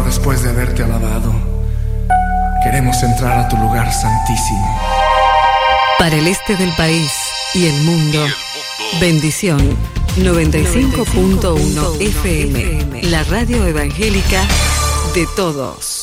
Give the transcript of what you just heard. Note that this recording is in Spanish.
Señor, después de haberte alabado, queremos entrar a tu lugar santísimo. Para el este del país y el mundo, bendición 95.1 FM, la radio evangélica de todos.